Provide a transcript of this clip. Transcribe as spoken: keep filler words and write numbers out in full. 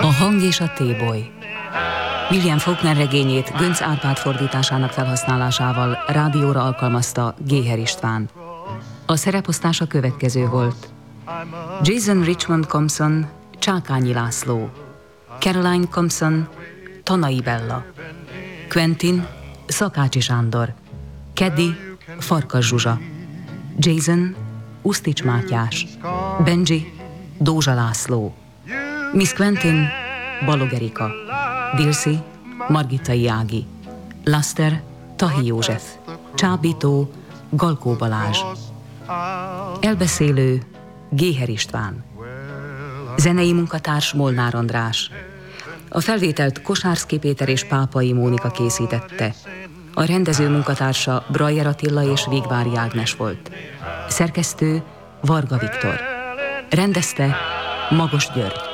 hang és a T-boy. William Faulkner regényét Göncz Árpád fordításának felhasználásával rádióra alkalmazta Géher István. A szereposztás a következő volt: Jason Richmond Compson, Csákányi László; Caroline Compson, Tanai Bella; Quentin, Szakácsi Sándor; Caddy, Farkas Zsuzsa; Jason, Usztics Mátyás; Benji, Dózsa László; Miss Quentin, Balog Erika; Dilszi, Margittai Ági; Laster, Tahi József; Csábító, Galkó Balázs; elbeszélő, Géher István; zenei munkatárs, Molnár András. A felvételt Kosárszky Péter és Pápai Mónika készítette. A rendező munkatársa Brajer Attila és Végvári Ágnes volt. Szerkesztő Varga Viktor. Rendezte Magos György.